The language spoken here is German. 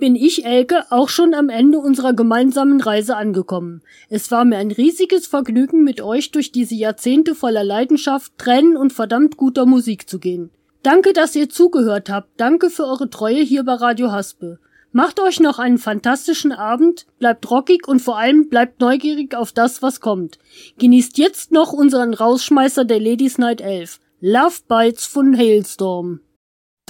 bin ich, Elke, auch schon am Ende unserer gemeinsamen Reise angekommen. Es war mir ein riesiges Vergnügen, mit euch durch diese Jahrzehnte voller Leidenschaft, Tränen und verdammt guter Musik zu gehen. Danke, dass ihr zugehört habt. Danke für eure Treue hier bei Radio Haspe. Macht euch noch einen fantastischen Abend, bleibt rockig und vor allem bleibt neugierig auf das, was kommt. Genießt jetzt noch unseren Rausschmeißer der Ladies Night 11. Love Bites von Hailstorm.